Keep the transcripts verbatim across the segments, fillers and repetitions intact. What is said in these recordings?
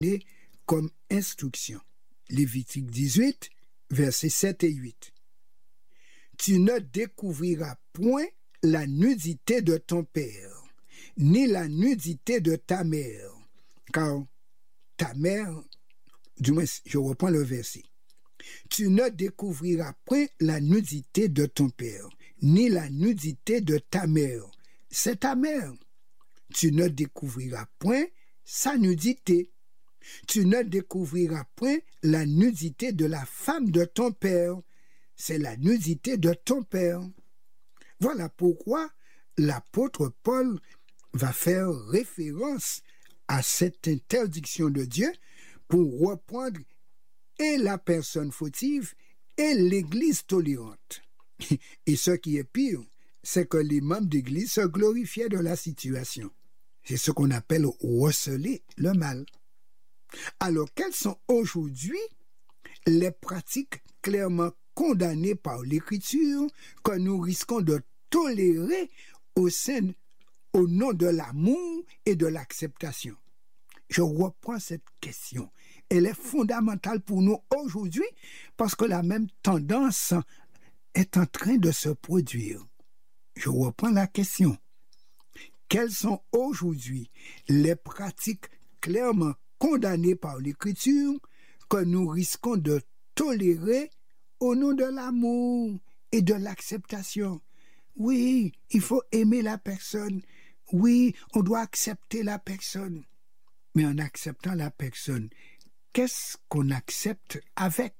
comme instruction. Lévitique dix-huit, versets sept et huit. Tu ne découvriras point la nudité de ton père, ni la nudité de ta mère, car ta mère, du moins, je reprends le verset. Tu ne découvriras point la nudité de ton père, ni la nudité de ta mère. C'est ta mère. Tu ne découvriras point sa nudité. Tu ne découvriras point la nudité de la femme de ton père. C'est la nudité de ton père. Voilà pourquoi l'apôtre Paul va faire référence à cette interdiction de Dieu pour reprendre et la personne fautive et l'Église tolérante. Et ce qui est pire, c'est que les membres d'Église se glorifiaient de la situation. C'est ce qu'on appelle receler le mal. Alors, quelles sont aujourd'hui les pratiques clairement condamnées par l'Écriture que nous risquons de tolérer au sein, au nom de l'amour et de l'acceptation? Je reprends cette question. Elle est fondamentale pour nous aujourd'hui parce que la même tendance est en train de se produire. Je reprends la question. Quelles sont aujourd'hui les pratiques clairement condamnées par l'Écriture que nous risquons de tolérer au nom de l'amour et de l'acceptation? Oui, il faut aimer la personne. Oui, on doit accepter la personne. Mais en acceptant la personne, qu'est-ce qu'on accepte avec?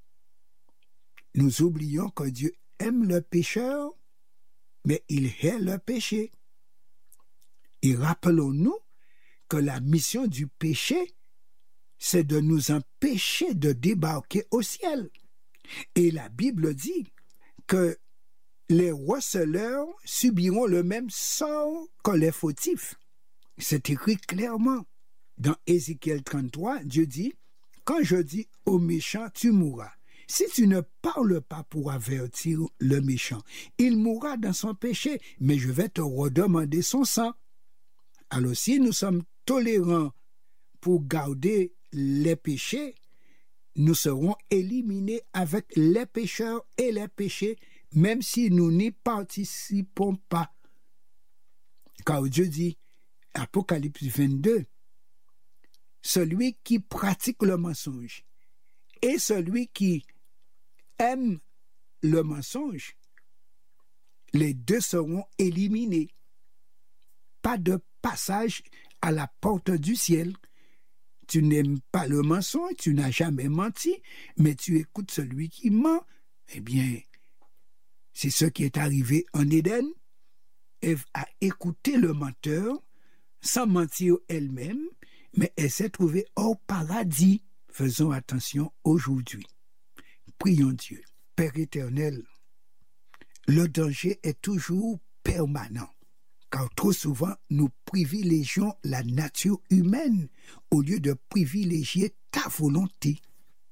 Nous oublions que Dieu aime le pécheur, mais il hait le péché. Et rappelons-nous que la mission du péché, c'est de nous empêcher de débarquer au ciel. Et la Bible dit que les receleurs subiront le même sort que les fautifs. C'est écrit clairement. Dans Ézéchiel trente-trois, Dieu dit, « Quand je dis au méchant, tu mourras. Si tu ne parles pas pour avertir le méchant, il mourra dans son péché, mais je vais te redemander son sang. » Alors si nous sommes tolérants pour garder les péchés, nous serons éliminés avec les pécheurs et les péchés, même si nous n'y participons pas. Car Dieu dit, Apocalypse vingt-deux, celui qui pratique le mensonge et celui qui aime le mensonge, les deux seront éliminés. Pas de passage à la porte du ciel. Tu n'aimes pas le mensonge, tu n'as jamais menti, mais tu écoutes celui qui ment. Eh bien, c'est ce qui est arrivé en Éden. Ève a écouté le menteur sans mentir elle-même, mais elle s'est trouvée hors paradis. Faisons attention aujourd'hui. Prions Dieu. Père éternel, le danger est toujours permanent, car trop souvent nous privilégions la nature humaine au lieu de privilégier ta volonté.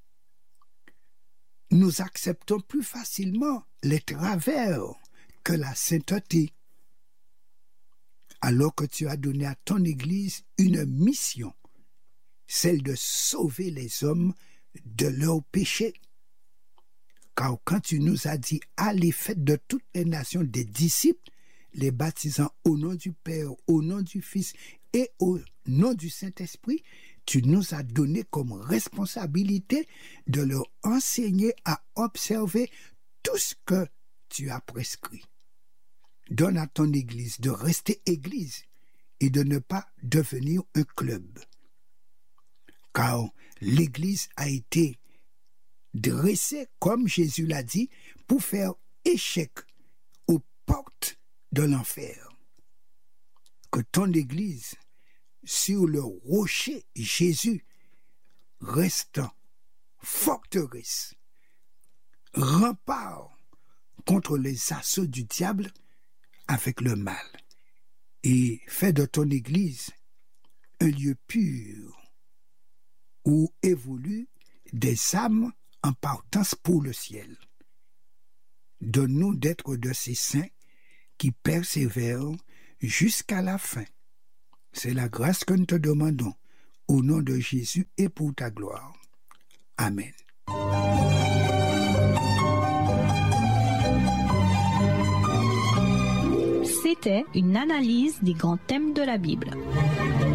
Nous acceptons plus facilement les travers que la sainteté, alors que tu as donné à ton Église une mission, celle de sauver les hommes de leurs péchés. Car quand tu nous as dit « Allez, faites de toutes les nations des disciples », les baptisant au nom du Père, au nom du Fils et au nom du Saint-Esprit, tu nous as donné comme responsabilité de leur enseigner à observer tout ce que tu as prescrit. Donne à ton Église de rester Église et de ne pas devenir un club. Car l'Église a été dressée, comme Jésus l'a dit, pour faire échec aux portes de l'enfer. Que ton Église, sur le rocher Jésus, restant forteresse, rempart contre les assauts du diable avec le mal, et fais de ton Église un lieu pur où évoluent des âmes en partance pour le ciel. Donne-nous d'être de ces saints qui persévèrent jusqu'à la fin. C'est la grâce que nous te demandons au nom de Jésus et pour ta gloire. Amen. C'était une analyse des grands thèmes de la Bible.